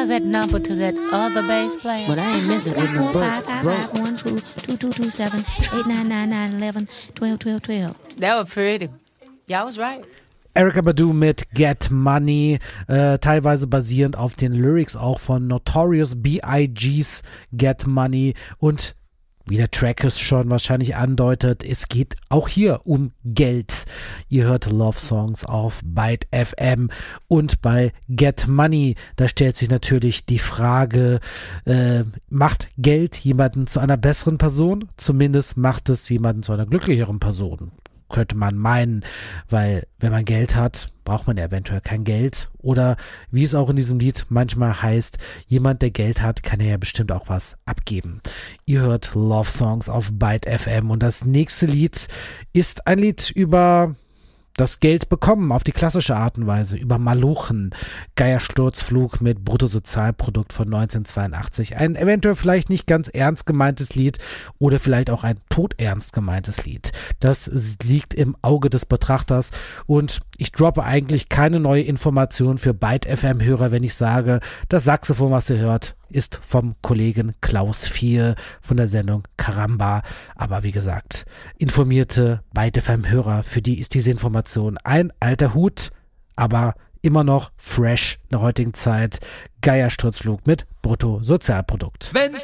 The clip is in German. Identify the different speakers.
Speaker 1: Dial that number to that other bass player.
Speaker 2: But I ain't messing with no broke.
Speaker 1: 555-1-2-2-2-7-8-9-9-9-11-12-12-12. That was pretty. Y'all was right.
Speaker 3: Erykah Badu mit Get Money, teilweise basierend auf den Lyrics auch von Notorious B.I.G.'s Get Money, und wie der Track es schon wahrscheinlich andeutet, es geht auch hier um Geld. Ihr hört Love Songs auf Byte FM, und bei Get Money, da stellt sich natürlich die Frage, macht Geld jemanden zu einer besseren Person? Zumindest macht es jemanden zu einer glücklicheren Person. Könnte man meinen, weil wenn man Geld hat, braucht man ja eventuell kein Geld. Oder wie es auch in diesem Lied manchmal heißt, jemand, der Geld hat, kann ja bestimmt auch was abgeben. Ihr hört Love Songs auf Byte FM, und das nächste Lied ist ein Lied über das Geld bekommen auf die klassische Art und Weise, über Malochen. Geiersturzflug mit Bruttosozialprodukt von 1982. Ein eventuell vielleicht nicht ganz ernst gemeintes Lied oder vielleicht auch ein todernst gemeintes Lied. Das liegt im Auge des Betrachters, und ich droppe eigentlich keine neue Information für Byte FM-Hörer, wenn ich sage, das Saxophon, was ihr hört, ist vom Kollegen Klaus Vier von der Sendung Karamba. Aber wie gesagt, informierte Byte FM-Hörer, für die ist diese Information ein alter Hut, aber immer noch fresh in der heutigen Zeit. Geiersturzflug mit Bruttosozialprodukt.
Speaker 4: Wenn